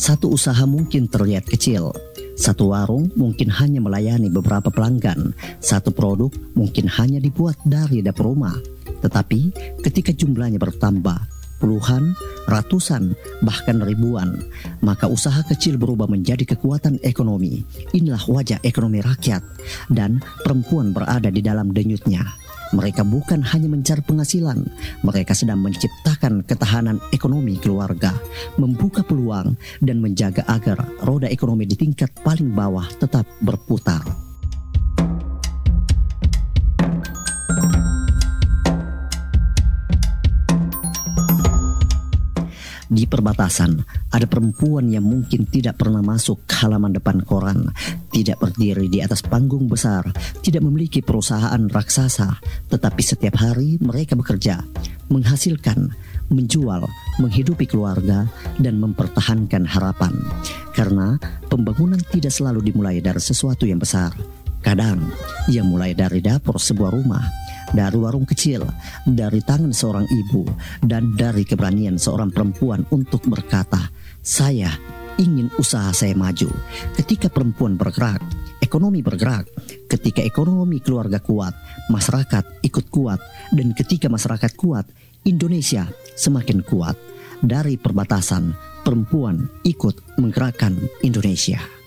Satu usaha mungkin terlihat kecil, satu warung mungkin hanya melayani beberapa pelanggan, satu produk mungkin hanya dibuat dari dapur rumah. Tetapi ketika jumlahnya bertambah, puluhan, ratusan, bahkan ribuan, maka usaha kecil berubah menjadi kekuatan ekonomi. Inilah wajah ekonomi rakyat, dan perempuan berada di dalam denyutnya. Mereka bukan hanya mencari penghasilan, mereka sedang menciptakan ketahanan ekonomi keluarga, membuka peluang dan menjaga agar roda ekonomi di tingkat paling bawah tetap berputar. Di perbatasan, ada perempuan yang mungkin tidak pernah masuk halaman depan koran, tidak berdiri di atas panggung besar, tidak memiliki perusahaan raksasa, tetapi setiap hari mereka bekerja, menghasilkan, menjual, menghidupi keluarga, dan mempertahankan harapan. Karena pembangunan tidak selalu dimulai dari sesuatu yang besar. Kadang ia mulai dari dapur sebuah rumah, dari warung kecil, dari tangan seorang ibu, dan dari keberanian seorang perempuan untuk berkata, "Saya ingin usaha saya maju." Ketika perempuan bergerak, ekonomi bergerak. Ketika ekonomi keluarga kuat, masyarakat ikut kuat. Dan ketika masyarakat kuat, Indonesia semakin kuat. Dari perbatasan, perempuan ikut menggerakkan Indonesia.